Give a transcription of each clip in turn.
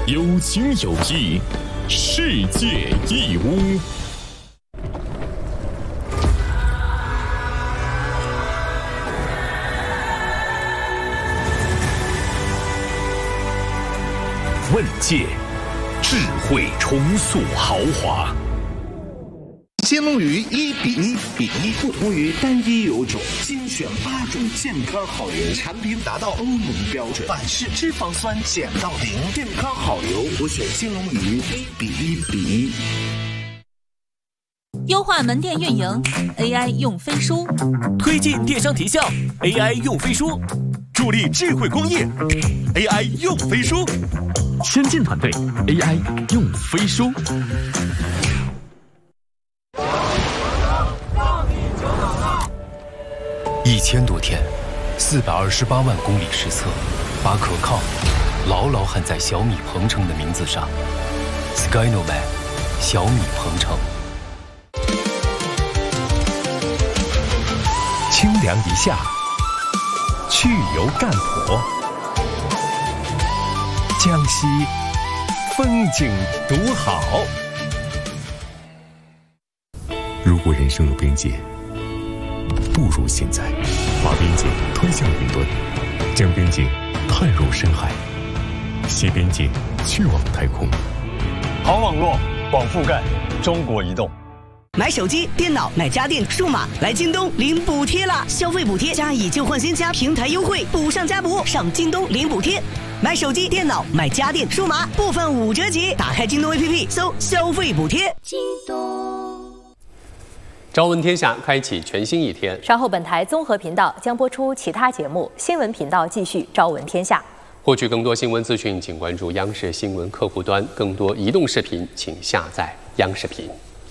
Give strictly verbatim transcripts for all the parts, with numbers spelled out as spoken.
有情有义，世界义乌。问界，智慧重塑豪华。 新龙鱼一比一比一，不同于单一油种，精选八种健康好油，产品达到欧盟标准，反式脂肪酸减到零，健康好油，我选新龙鱼一比一比一。 优化门店运营 ，A I 用飞书； 推进电商提效 ，A I 用飞书；助力智慧工业 ，A I 用飞书； 先进团队 A I 用飞书。 一千多天，四百二十八万公里实测，把可靠牢牢焊在小米鹏程的名字上。Skynomad， 小米鹏程。 清凉一夏，去油干婆，江西风景独好。如果人生有边界，不如现在，把边界推向云端，将边界探入深海，携边界去往太空。 好网络，广覆盖，中国移动。 买手机、电脑、买家电、数码，来京东领补贴啦！消费补贴加以旧换新加平台优惠，补上加补，上京东领补贴。买手机、电脑、买家电、数码，部分五折起。打开京东 A P P， 搜消费补贴。京东。朝闻天下，开启全新一天。 稍后本台综合频道将播出其他节目，新闻频道继续朝闻天下。 获取更多新闻资讯，请关注央视新闻客户端。更多移动视频，请下载央视频。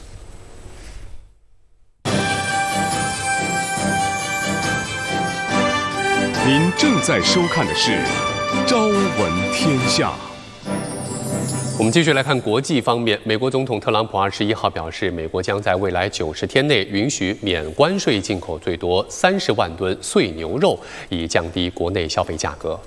您正在收看的是《朝闻天下》。 我们继续来看国际方面，美国总统特朗普二十一号表示，美国将在未来九十天内允许免关税进口最多三十万吨碎牛肉，以降低国内消费价格。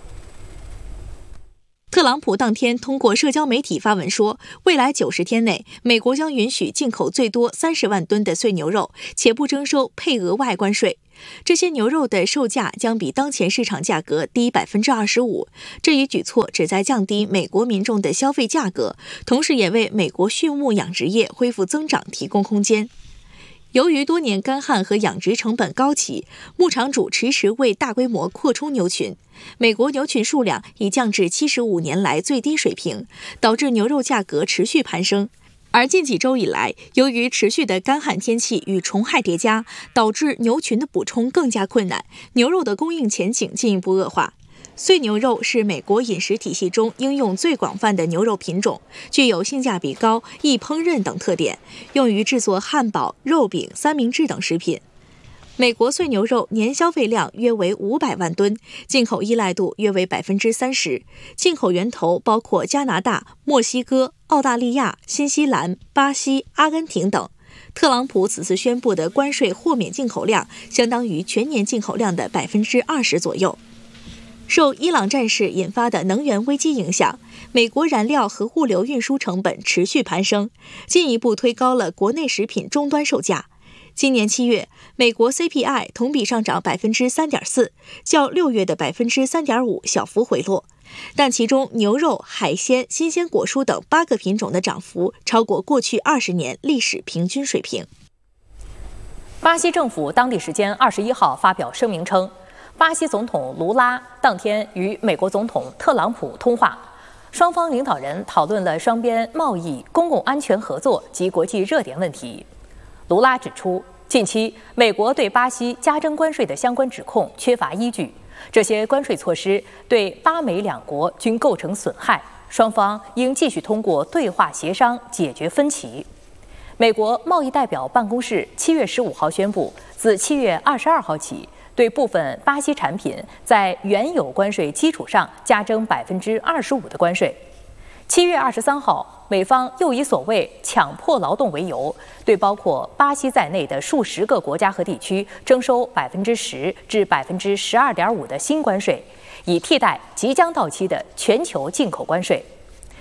特朗普当天通过社交媒体发文说，未来九十天内，美国将允许进口最多三十万吨的碎牛肉，且不征收配额外关税。这些牛肉的售价将比当前市场价格低百分之二十五。这一举措旨在降低美国民众的消费价格，同时也为美国畜牧养殖业恢复增长提供空间。由于多年干旱和养殖成本高企，牧场主迟迟未大规模扩充牛群，美国牛群数量已降至七十五年来最低水平，导致牛肉价格持续攀升。而近几周以来，由于持续的干旱天气与虫害叠加，导致牛群的补充更加困难，牛肉的供应前景进一步恶化。碎牛肉是美国饮食体系中应用最广泛的牛肉品种，具有性价比高、易烹饪等特点，用于制作汉堡、肉饼、三明治等食品。美国碎牛肉年消费量约为五百万吨，进口依赖度约为百分之三十，进口源头包括加拿大、墨西哥、澳大利亚、新西兰、巴西、阿根廷等。特朗普此次宣布的关税豁免进口量，相当于全年进口量的百分之二十左右。受伊朗战事引发的能源危机影响，美国燃料和物流运输成本持续攀升，进一步推高了国内食品终端售价。今年七月，美国 C P I 同比上涨百分之三点四，较六月的百分之三点五小幅回落，但其中牛肉、海鲜、新鲜果蔬等八个品种的涨幅超过过去二十年历史平均水平。 巴西政府当地时间二十一号发表声明称，巴西总统卢拉当天与美国总统特朗普通话，双方领导人讨论了双边贸易、公共安全合作及国际热点问题。卢拉指出，近期美国对巴西加征关税的相关指控缺乏依据，这些关税措施对巴美两国均构成损害，双方应继续通过对话协商解决分歧。美国贸易代表办公室七月十五号宣布，自七月二十二号起，对部分巴西产品在原有关税基础上加征百分之二十五的关税。七月二十三号，美方又以所谓强迫劳动为由，对包括巴西在内的数十个国家和地区征收百分之十至百分之十二点五的新关税，以替代即将到期的全球进口关税。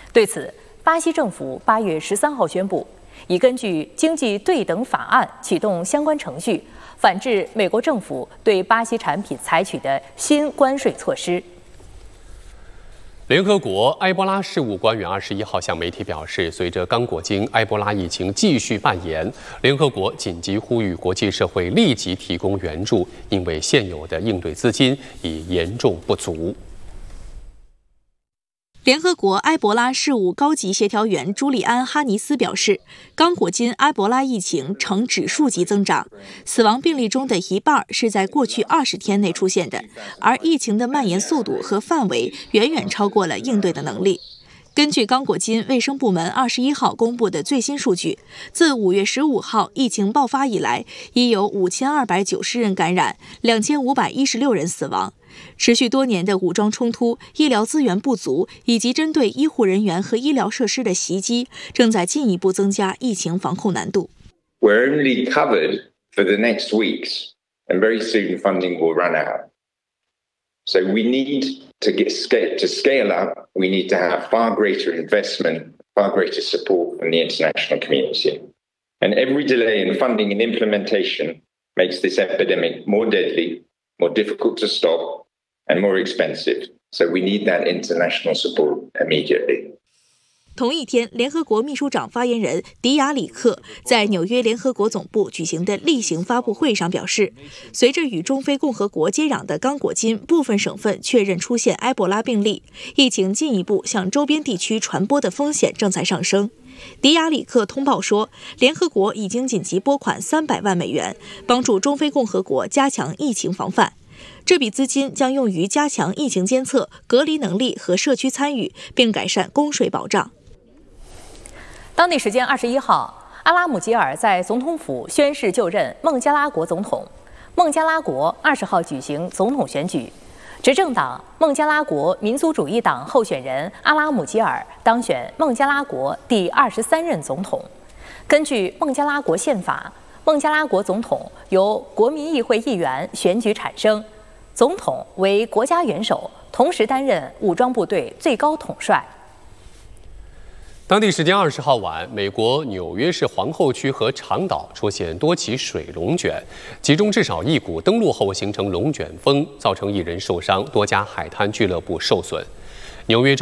对此，巴西政府八月十三号宣布，已根据经济对等法案启动相关程序，反制美国政府对巴西产品采取的新关税措施。 联合国埃博拉事务官员二十一号向媒体表示，随着刚果金埃博拉疫情继续蔓延，联合国紧急呼吁国际社会立即提供援助，因为现有的应对资金已严重不足。 联合国埃博拉事务高级协调员朱利安·哈尼斯表示，刚果金埃博拉疫情呈指数级增长，死亡病例中的一半是在过去二十天内出现的，而疫情的蔓延速度和范围远远超过了应对的能力。根据刚果金卫生部门二十一号公布的最新数据，自五月十五号疫情爆发以来，已有五千二百九十人感染，两千五百一十六人死亡。持续多年的武装冲突、医疗资源不足以及针对医护人员和医疗设施的袭击，正在进一步增加疫情防控难度。 We're only covered for the next weeks, and very soon funding will run out. So we need to get scale to scale up. We need to have far greater investment, far greater support from the international community. And every delay in funding and implementation makes this epidemic more deadly, more difficult to stop.And more expensive, so we need that international support immediately. 同一天，联合国秘书长发言人迪亚里克在纽约联合国总部举行的例行发布会上表示，随着与中非共和国接壤的刚果金部分省份确认出现埃博拉病例，疫情进一步向周边地区传播的风险正在上升。迪亚里克通报说，联合国已经紧急拨款三百万美元，帮助中非共和国加强疫情防范。这笔资金将用于加强疫情监测、隔离能力和社区参与，并改善供水保障。 当地时间二十一号，阿拉姆吉尔在总统府宣誓就任孟加拉国总统。孟加拉国二十号举行总统选举，执政党孟加拉国民族主义党候选人阿拉姆吉尔当选孟加拉国第二十三任总统。根据孟加拉国宪法，孟加拉国总统由国民议会议员选举产生，总统为国家元首，同时担任武装部队最高统帅。 当地时间二十号晚，美国纽约市皇后区和长岛出现多起水龙卷，其中至少一股登陆后形成龙卷风，造成一人受伤，多家海滩俱乐部受损。纽约